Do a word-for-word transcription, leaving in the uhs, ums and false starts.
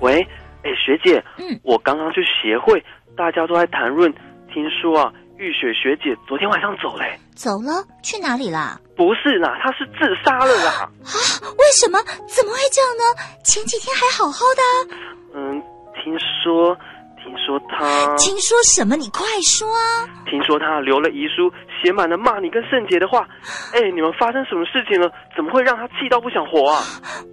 喂，哎，学姐， 嗯， 我刚刚去协会，大家都在谈论，听说啊，玉雪学姐昨天晚上走嘞。 走了？去哪里啦？ 不是啦，她是自杀了啦。 啊？为什么？怎么会这样呢？前几天还好好的。 嗯，听说，听说她…… 听说什么？你快说啊！ 听说她留了遗书，写满了骂你跟圣杰的话。哎，你们发生什么事情了？怎么会让她气到不想活啊？